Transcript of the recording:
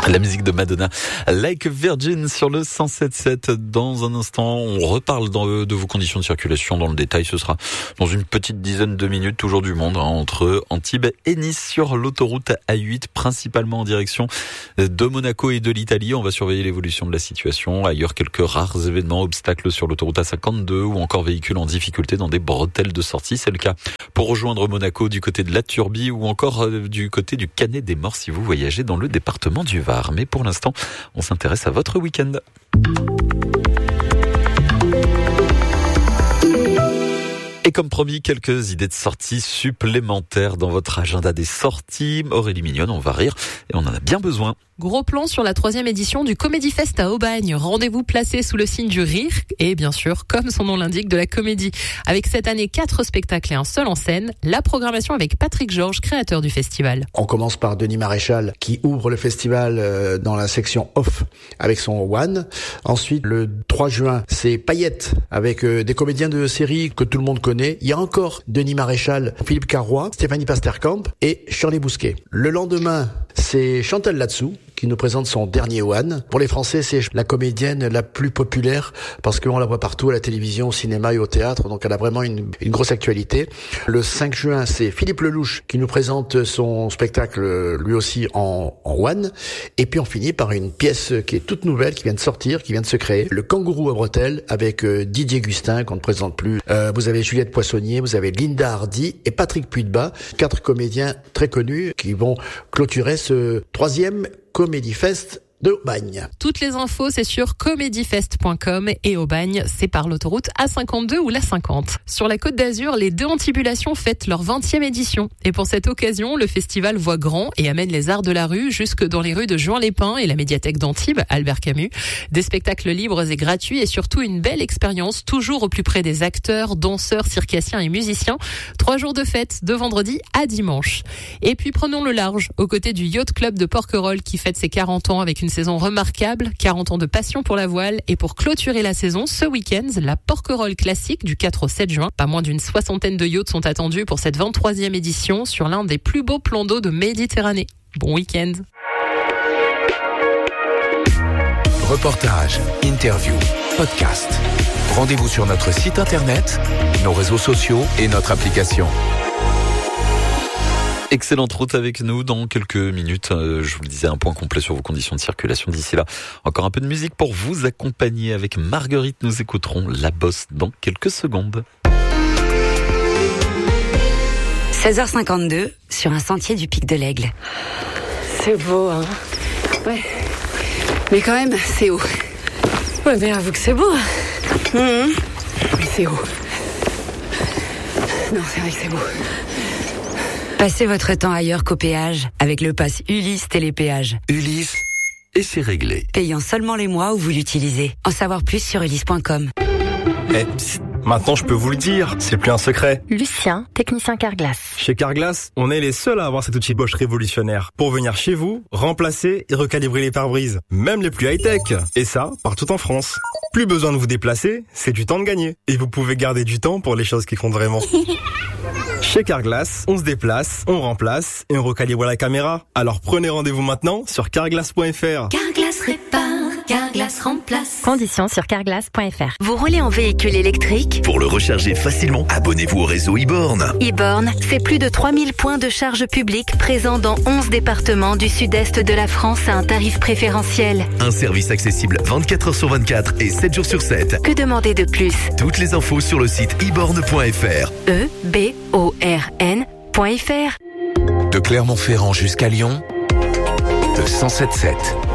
La musique de Madonna, Like a Virgin sur le 107.7. Dans un instant, on reparle de vos conditions de circulation dans le détail. Ce sera dans une petite dizaine de minutes, toujours du monde, entre Antibes et Nice sur l'autoroute A8, principalement en direction de Monaco et de l'Italie. On va surveiller l'évolution de la situation. Ailleurs, quelques rares événements, obstacles sur l'autoroute A52 ou encore véhicules en difficulté dans des bretelles de sortie. C'est le cas pour rejoindre Monaco du côté de la Turbie ou encore du côté du Canet des Morts si vous voyagez dans le département du Var. Mais pour l'instant, on s'intéresse à votre week-end. Et comme promis, quelques idées de sorties supplémentaires dans votre agenda des sorties. Aurélie Mignonne, on va rire et on en a bien besoin. Gros plan sur la 3e édition du Comedy Fest à Aubagne. Rendez-vous placé sous le signe du rire et bien sûr, comme son nom l'indique, de la comédie. Avec cette année 4 spectacles et un seul en scène, la programmation avec Patrick Georges, créateur du festival. On commence par Denis Maréchal qui ouvre le festival dans la section off avec son One. Ensuite, le 3 juin, c'est Paillettes avec des comédiens de série que tout le monde connaît. Il y a encore Denis Maréchal, Philippe Carrois, Stéphanie Pasterkamp et Shirley Bousquet. Le lendemain, c'est Chantal Latsou qui nous présente son dernier One. Pour les Français, c'est la comédienne la plus populaire parce qu'on la voit partout à la télévision, au cinéma et au théâtre, donc elle a vraiment une grosse actualité. Le 5 juin, c'est Philippe Lelouch qui nous présente son spectacle lui aussi en One. Et puis on finit par une pièce qui est toute nouvelle, qui vient de sortir, qui vient de se créer, Le Kangourou à bretelles avec Didier Gustin qu'on ne présente plus. Vous avez Juliette Poissonnier, vous avez Linda Hardy et Patrick Puydebas, 4 comédiens très connus qui vont clôturer ce 3e Comedy Fest de Aubagne. Toutes les infos, c'est sur comedyfest.com et Aubagne, c'est par l'autoroute A52 ou l'A50. Sur la Côte d'Azur, les Deux Antibulations fêtent leur 20e édition. Et pour cette occasion, le festival voit grand et amène les arts de la rue jusque dans les rues de Juan-les-Pins et la médiathèque d'Antibes, Albert Camus. Des spectacles libres et gratuits et surtout une belle expérience, toujours au plus près des acteurs, danseurs, circassiens et musiciens. 3 jours de fête, de vendredi à dimanche. Et puis prenons le large, aux côtés du Yacht Club de Porquerolles qui fête ses 40 ans avec une saison remarquable, 40 ans de passion pour la voile. Et pour clôturer la saison, ce week-end, la Porquerolles classique du 4 au 7 juin. Pas moins d'une 60aine de yachts sont attendus pour cette 23e édition sur l'un des plus beaux plans d'eau de Méditerranée. Bon week-end. Reportages, interviews, podcasts. Rendez-vous sur notre site internet, nos réseaux sociaux et notre application. Excellente route avec nous dans quelques minutes. Je vous le disais, un point complet sur vos conditions de circulation. D'ici là, encore un peu de musique pour vous accompagner. Avec Marguerite, nous écouterons La Bosse dans quelques secondes. 16h52 sur un sentier du Pic de l'Aigle. C'est beau, hein. Ouais. Mais quand même, c'est haut. Ouais, mais avoue que c'est beau. Mais c'est haut. Non, c'est vrai que c'est beau. Passez votre temps ailleurs qu'au péage avec le pass Ulysse Télépéage. Ulysse, et c'est réglé. Payant seulement les mois où vous l'utilisez. En savoir plus sur ulysse.com. Psst, maintenant je peux vous le dire, c'est plus un secret. Lucien, technicien Carglass. Chez Carglass, on est les seuls à avoir cet outil Bosch révolutionnaire pour venir chez vous, remplacer et recalibrer les pare-brises, même les plus high-tech. Et ça, partout en France. Plus besoin de vous déplacer, c'est du temps de gagner. Et vous pouvez garder du temps pour les choses qui comptent vraiment. Chez Carglass, on se déplace, on remplace et on recalibre la caméra. Alors prenez rendez-vous maintenant sur carglass.fr. Carglass répare, Carglass remplace. Conditions sur carglass.fr. Vous roulez en véhicule électrique? Pour le recharger facilement, abonnez-vous au réseau e-borne. e-borne, c'est plus de 3000 points de charge publique présents dans 11 départements du sud-est de la France à un tarif préférentiel. Un service accessible 24 heures sur 24 et 7 jours sur 7. Que demander de plus? Toutes les infos sur le site e-borne.fr. eborn.fr. De Clermont-Ferrand jusqu'à Lyon, de 107.7.